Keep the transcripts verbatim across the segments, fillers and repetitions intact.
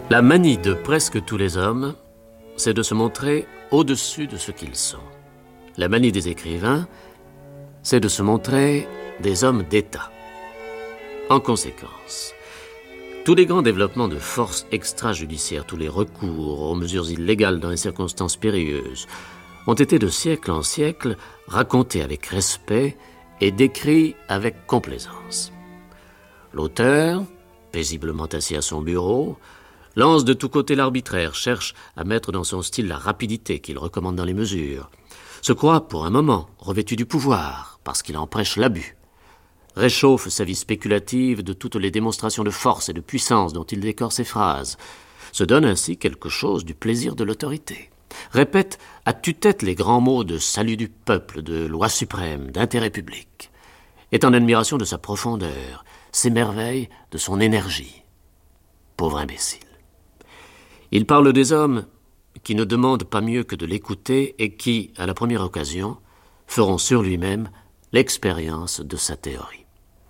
La manie de presque tous les hommes, c'est de se montrer au-dessus de ce qu'ils sont. La manie des écrivains, c'est de se montrer des hommes d'État. En conséquence, tous les grands développements de force extrajudiciaires, tous les recours aux mesures illégales dans les circonstances périlleuses, ont été de siècle en siècle racontés avec respect et décrits avec complaisance. L'auteur, paisiblement assis à son bureau, lance de tous côtés l'arbitraire, cherche à mettre dans son style la rapidité qu'il recommande dans les mesures, se croit pour un moment revêtu du pouvoir parce qu'il en prêche l'abus, réchauffe sa vie spéculative de toutes les démonstrations de force et de puissance dont il décore ses phrases, se donne ainsi quelque chose du plaisir de l'autorité, répète à tue-tête les grands mots de salut du peuple, de loi suprême, d'intérêt public, est en admiration de sa profondeur, s'émerveille de son énergie. Pauvre imbécile. Il parle des hommes qui ne demandent pas mieux que de l'écouter et qui, à la première occasion, feront sur lui-même l'expérience de sa théorie.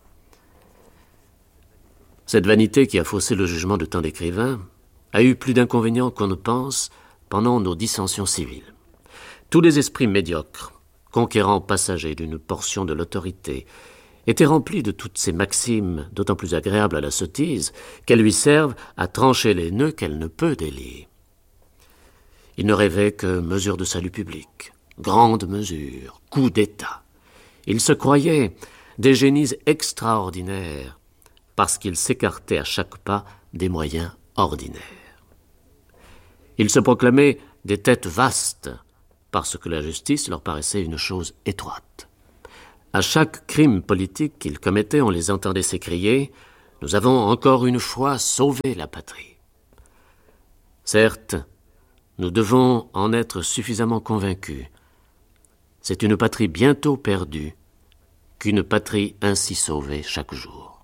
Cette vanité qui a faussé le jugement de tant d'écrivains a eu plus d'inconvénients qu'on ne pense pendant nos dissensions civiles. Tous les esprits médiocres, conquérants passagers d'une portion de l'autorité, étaient remplis de toutes ces maximes d'autant plus agréables à la sottise qu'elles lui servent à trancher les nœuds qu'elle ne peut délier. Il ne rêvait que mesures de salut public, grandes mesures, coups d'État. Il se croyait des génies extraordinaires parce qu'il s'écartait à chaque pas des moyens ordinaires. Il se proclamait des têtes vastes parce que la justice leur paraissait une chose étroite. À chaque crime politique qu'ils commettaient, on les entendait s'écrier « Nous avons encore une fois sauvé la patrie ». Certes, nous devons en être suffisamment convaincus. C'est une patrie bientôt perdue qu'une patrie ainsi sauvée chaque jour.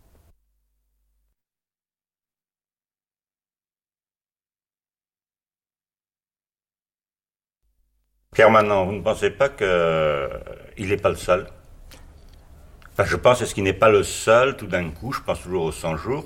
Pierre Manant, vous ne pensez pas qu'il n'est pas le seul ? Enfin, je pense, est-ce qu'il n'est pas le seul, tout d'un coup, je pense toujours aux cent jours,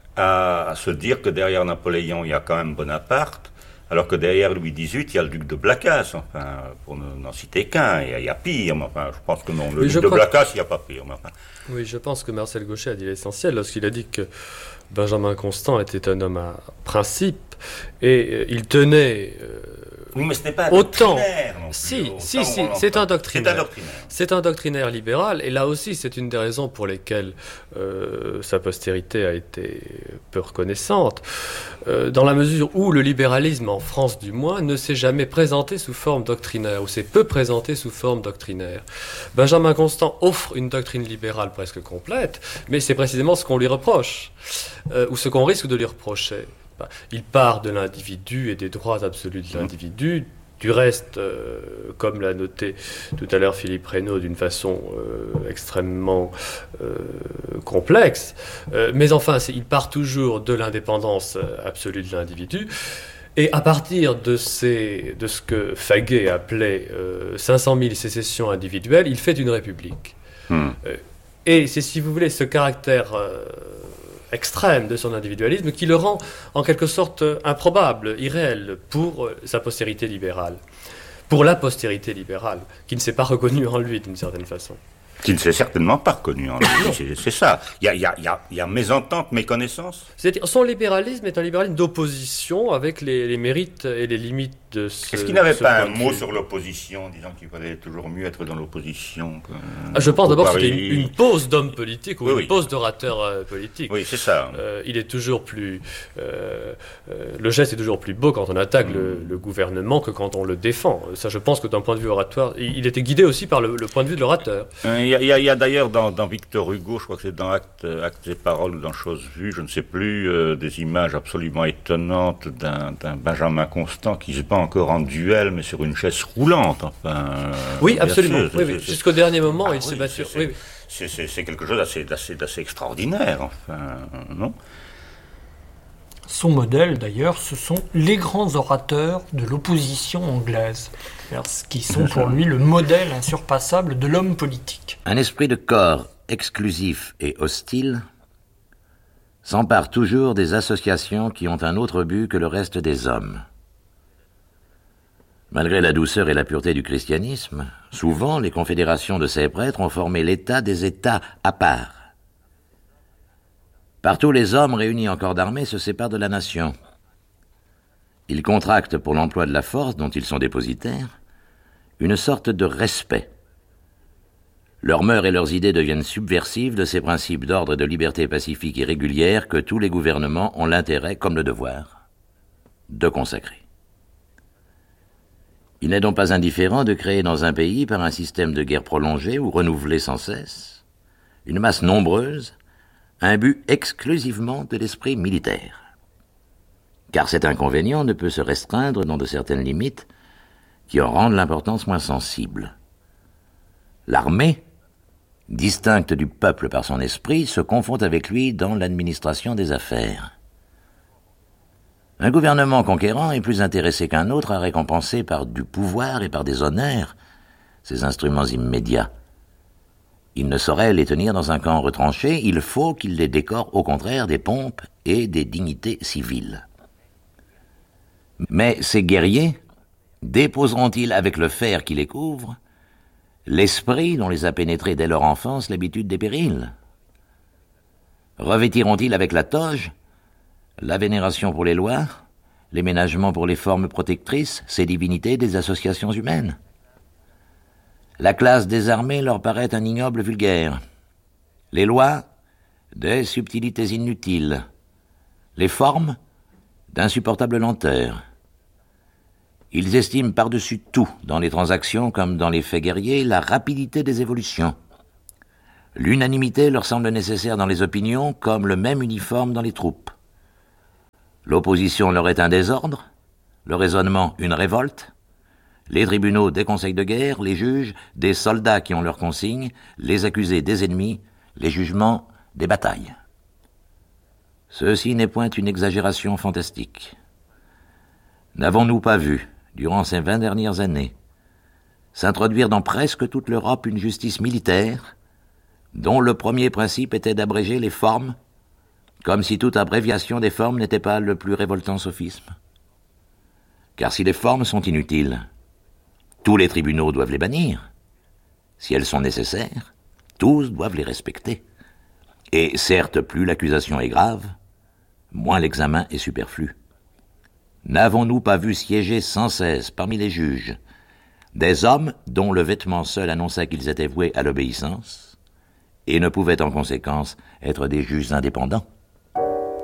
à, à se dire que derrière Napoléon, il y a quand même Bonaparte, alors que derrière Louis dix-huit, il y a le duc de Blacas, enfin, pour n'en citer qu'un, il y a, il y a pire, mais enfin, je pense que non, le oui, duc de Blacas, il n'y a pas pire. Mais enfin. Oui, je pense que Marcel Gauchet a dit l'essentiel lorsqu'il a dit que Benjamin Constant était un homme à principe, et euh, il tenait... Euh, Oui, mais ce n'est pas un autant, doctrinaire non plus. Si, si, si, c'est un doctrinaire. C'est un doctrinaire. C'est un doctrinaire libéral, et là aussi, c'est une des raisons pour lesquelles euh, sa postérité a été peu reconnaissante, euh, dans la mesure où le libéralisme, en France du moins, ne s'est jamais présenté sous forme doctrinaire, ou s'est peu présenté sous forme doctrinaire. Benjamin Constant offre une doctrine libérale presque complète, mais c'est précisément ce qu'on lui reproche, euh, ou ce qu'on risque de lui reprocher. Il part de l'individu et des droits absolus de l'individu. Du reste, euh, comme l'a noté tout à l'heure Philippe Reynaud d'une façon euh, extrêmement euh, complexe, euh, mais enfin, c'est, il part toujours de l'indépendance absolue de l'individu. Et à partir de, ces, de ce que Faguet appelait euh, cinq cent mille sécessions individuelles, il fait une république. Mmh. Euh, et c'est, si vous voulez, ce caractère... Euh, extrême de son individualisme qui le rend en quelque sorte improbable, irréel pour sa postérité libérale, pour la postérité libérale, qui ne s'est pas reconnue en lui d'une certaine façon. Qui ne s'est certainement pas reconnu en lui, c'est, c'est ça. Il y a, il y a, il y a, il y a mésentente, méconnaissance. C'est-à-dire, son libéralisme est un libéralisme d'opposition avec les, les mérites et les limites de ce... Est-ce qu'il n'avait pas un mot sur l'opposition, disant qu'il fallait toujours mieux être dans l'opposition que, ah, Je pense d'abord que c'était une, une pose d'homme politique ou oui, une oui. pose d'orateur euh, politique. Oui, c'est ça. Euh, il est toujours plus... Euh, euh, le geste est toujours plus beau quand on attaque mmh. le, le gouvernement que quand on le défend. Ça, je pense que d'un point de vue oratoire, il, il était guidé aussi par le, le point de vue de l'orateur. Euh, Il y, y, y a d'ailleurs dans, dans Victor Hugo, je crois que c'est dans Actes, Actes et Paroles ou dans Choses Vues, je ne sais plus, euh, des images absolument étonnantes d'un, d'un Benjamin Constant qui se bat encore en duel, mais sur une chaise roulante. Enfin, euh, oui, absolument. Sûr, oui, oui. Jusqu'au dernier moment, ah, il oui, s'est battu. C'est, oui, oui. c'est, c'est, c'est quelque chose d'assez, d'assez, d'assez extraordinaire, enfin, non ? Son modèle, d'ailleurs, ce sont les grands orateurs de l'opposition anglaise, qui sont pour lui le modèle insurpassable de l'homme politique. Un esprit de corps exclusif et hostile, s'emparent toujours des associations qui ont un autre but que le reste des hommes. Malgré la douceur et la pureté du christianisme, souvent les confédérations de ces prêtres ont formé l'État des États à part. Partout, les hommes réunis en corps d'armée se séparent de la nation. Ils contractent pour l'emploi de la force dont ils sont dépositaires une sorte de respect. Leurs mœurs et leurs idées deviennent subversives de ces principes d'ordre et de liberté pacifique et régulière que tous les gouvernements ont l'intérêt, comme le devoir, de consacrer. Il n'est donc pas indifférent de créer dans un pays, par un système de guerre prolongé ou renouvelé sans cesse, une masse nombreuse, un but exclusivement de l'esprit militaire. Car cet inconvénient ne peut se restreindre dans de certaines limites qui en rendent l'importance moins sensible. L'armée, distincte du peuple par son esprit, se confond avec lui dans l'administration des affaires. Un gouvernement conquérant est plus intéressé qu'un autre à récompenser par du pouvoir et par des honneurs ses instruments immédiats. Il ne saurait les tenir dans un camp retranché, il faut qu'il les décore au contraire des pompes et des dignités civiles. Mais ces guerriers déposeront-ils avec le fer qui les couvre l'esprit dont les a pénétrés dès leur enfance l'habitude des périls? Revêtiront-ils avec la toge la vénération pour les lois, les ménagements pour les formes protectrices, ces divinités des associations humaines? La classe des armées leur paraît un ignoble vulgaire. Les lois, des subtilités inutiles. Les formes, d'insupportables lenteurs. Ils estiment par-dessus tout, dans les transactions comme dans les faits guerriers, la rapidité des évolutions. L'unanimité leur semble nécessaire dans les opinions comme le même uniforme dans les troupes. L'opposition leur est un désordre, le raisonnement une révolte, les tribunaux des conseils de guerre, les juges des soldats qui ont leurs consignes, les accusés des ennemis, les jugements des batailles. Ceci n'est point une exagération fantastique. N'avons-nous pas vu, durant ces vingt dernières années, s'introduire dans presque toute l'Europe une justice militaire, dont le premier principe était d'abréger les formes, comme si toute abréviation des formes n'était pas le plus révoltant sophisme? Car si les formes sont inutiles, tous les tribunaux doivent les bannir. Si elles sont nécessaires, tous doivent les respecter. Et certes, plus l'accusation est grave, moins l'examen est superflu. N'avons-nous pas vu siéger sans cesse parmi les juges des hommes dont le vêtement seul annonçait qu'ils étaient voués à l'obéissance et ne pouvaient en conséquence être des juges indépendants?